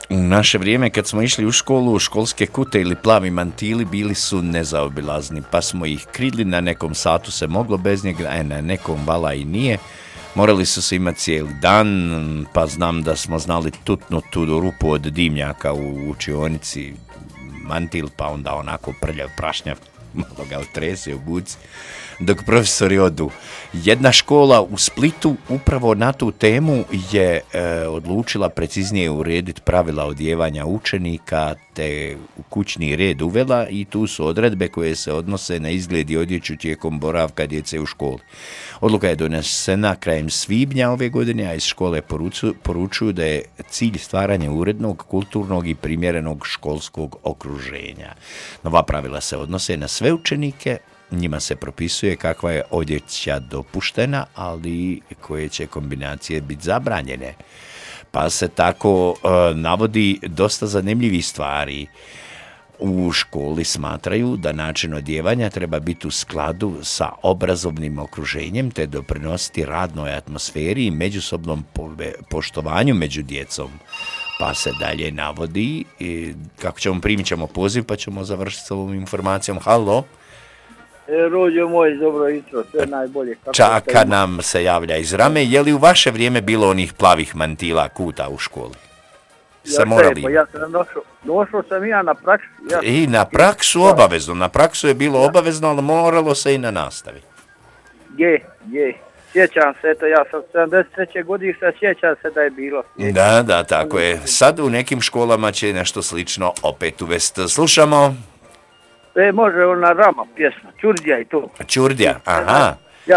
U naše vrijeme kad smo išli u školu, školske kute ili plavi mantili bili su nezaobilazni, pa smo ih krili, na nekom satu se moglo bez njega, a na nekom vala i nije. Morali su se imati cijeli dan, pa znam da smo znali tutnu tu rupu od dimnjaka u učionici, mantil, pa onda onako prljav prašnjav, malo ga otrese u buci, dok profesori odu. Jedna škola u Splitu upravo na tu temu je odlučila preciznije urediti pravila odjevanja učenika, te u kućni red uvela i tu su odredbe koje se odnose na izgled i odjeću tijekom boravka djece u školi. Odluka je donesena krajem svibnja ove godine, a iz škole poručuju da je cilj stvaranje urednog, kulturnog i primjerenog školskog okruženja. Nova pravila se odnose na sve učenike, njima se propisuje kakva je odjeća dopuštena, ali koje će kombinacije biti zabranjene. Pa se tako navodi dosta zanimljivih stvari. U školi smatraju da način odjevanja treba biti u skladu sa obrazovnim okruženjem te doprinositi radnoj atmosferi i međusobnom poštovanju među djecom. Pa se dalje navodi, kako primit ćemo poziv pa ćemo završiti s ovom informacijom. Halo? Rođo moj, dobro jutro, sve najbolje. Čaka nam se javlja iz Rame. Je li u vaše vrijeme bilo onih plavih mantila kuta u školi? Ja sam došao sam ja na praksu. I na praksu obavezno. Na praksu je bilo obavezno, ali moralo se i na nastavi. Je. Sjećam se, ja sam 73. godište, sjećam se da je bilo. Da, tako je. Sad u nekim školama će nešto slično opet uvesti. Slušamo. Može ona Rama pjesma, Ćurdija i to. Ćurdija, aha.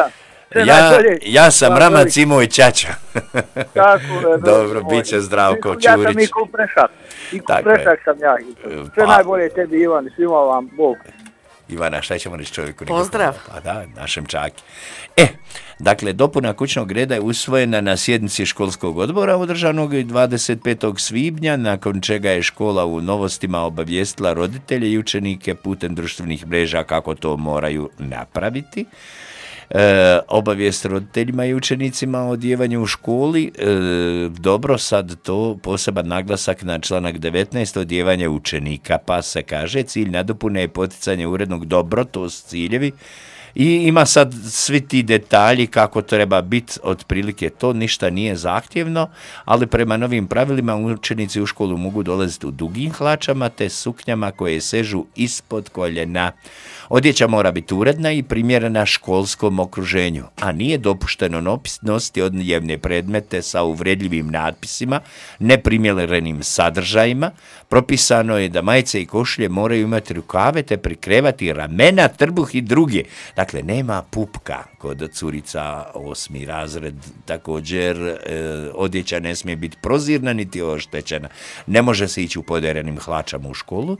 Ja sam Ramac i moj ćaća. Tako je. Dobro, bit će Zdravko Ćurić. Ja sam i Kuprešak. Kuprešak sam ja. Sve najbolje tebi, Ivan, i svima vam Bog. Ivana, šta ćemo reći čovjeku? Pozdrav. Pa da, našem čaki. Dakle, dopuna kućnog reda je usvojena na sjednici školskog odbora održanog 25. svibnja, nakon čega je škola u Novostima obavijestila roditelje i učenike putem društvenih mreža kako to moraju napraviti. Obavijest roditeljima i učenicima o odjevanju u školi. Dobro, sad to poseban naglasak na članak 19, odjevanje učenika, pa se kaže cilj nadopune je poticanje urednog, dobro, to su ciljevi. I ima sad svi ti detalji kako treba biti, otprilike to ništa nije zahtjevno, ali prema novim pravilima učenici u školu mogu dolaziti u dugim hlačama te suknjama koje sežu ispod koljena. Odjeća mora biti uredna i primjerena školskom okruženju, a nije dopušteno nositi odjevne predmete sa uvredljivim natpisima, neprimjerenim sadržajima. Propisano je da majice i košulje moraju imati rukave te prikrivati ramena, trbuh i druge. Dakle, nema pupka kod curica 8. razred. Također, odjeća ne smije biti prozirna niti oštećena. Ne može se ići u poderenim hlačama u školu.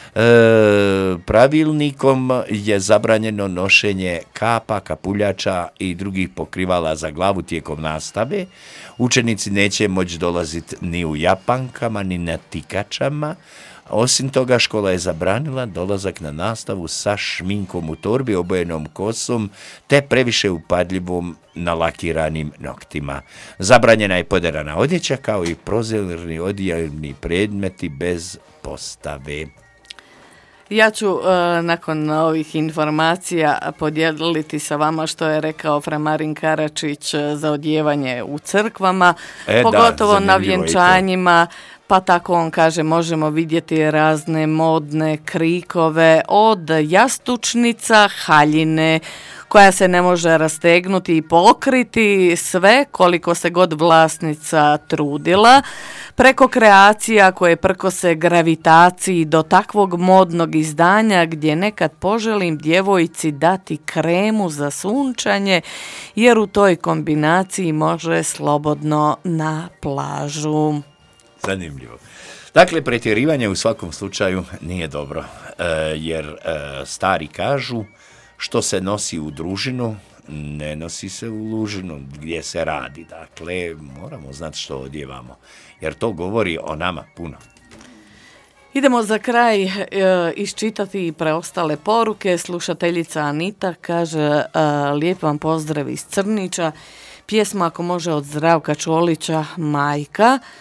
Pravilnikom je zabranjeno nošenje kapa, kapuljača i drugih pokrivala za glavu tijekom nastave. Učenici neće moći dolaziti ni u japankama, ni na tikačama. Osim toga, škola je zabranila dolazak na nastavu sa šminkom u torbi, obojenom kosom, te previše upadljivom nalakiranim noktima. Zabranjena je poderana odjeća, kao i prozirni odjevni predmeti bez postave. Ja ću nakon ovih informacija podijeliti sa vama što je rekao fra Marin Karačić za odjevanje u crkvama, pogotovo na vjenčanjima. Pa tako on kaže, možemo vidjeti razne modne krikove od jastučnica, haljine, koja se ne može rastegnuti i pokriti, sve koliko se god vlasnica trudila, preko kreacija koje prkose gravitaciji do takvog modnog izdanja gdje nekad poželim djevojci dati kremu za sunčanje, jer u toj kombinaciji može slobodno na plažu. Zanimljivo. Dakle, pretjerivanje u svakom slučaju nije dobro, jer stari kažu što se nosi u družinu, ne nosi se u lužinu gdje se radi. Dakle, moramo znati što odjevamo, jer to govori o nama puno. Idemo za kraj iščitati i preostale poruke. Slušateljica Anita kaže, lijep vam pozdrav iz Crnića. Pjesma ako može od Zdravka Čolića, Majka.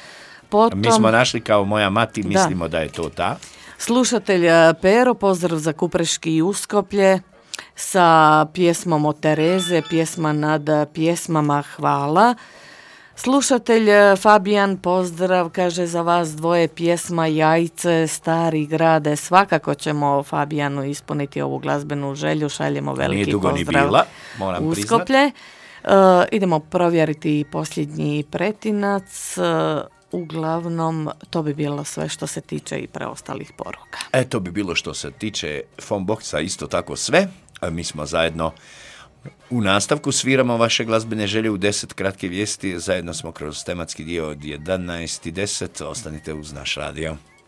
Potom, mi smo našli kao moja mati, mislimo da je to ta. Slušatelj Pero, pozdrav za Kupreški i Uskoplje sa pjesmom od Tereze, pjesma nad pjesmama, hvala. Slušatelj Fabijan, pozdrav, kaže za vas dvoje pjesma Jajce, Stari grade. Svakako ćemo Fabijanu ispuniti ovu glazbenu želju, šaljemo veliki pozdrav. Bila, moram Uskoplje. Idemo provjeriti posljednji pretinac. Uglavnom, to bi bilo sve što se tiče i preostalih poruka. To bi bilo što se tiče phone boxa, isto tako sve. Mi smo zajedno u nastavku, sviramo vaše glazbene želje u 10 kratke vijesti. Zajedno smo kroz tematski dio od 11:10. Ostanite uz naš radio.